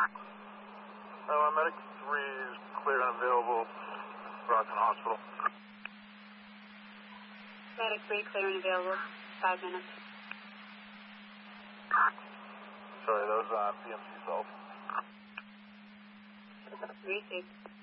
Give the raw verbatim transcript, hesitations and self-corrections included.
Uh, medic three is clear and available. Brockton Hospital. Medic three, clear and available. Five minutes. Sorry, that was uh, P M C Salt. Received.